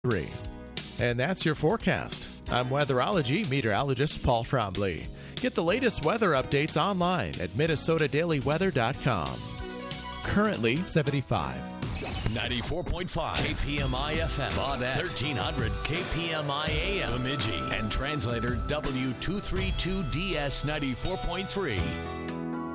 And that's your forecast. I'm weatherology meteorologist Paul Frombley. Get the latest weather updates online at minnesotadailyweather.com. Currently 75. 94.5 KPMI FM, Baudette, 1300 KPMI AM, Bemidji, and translator W232DS 94.3.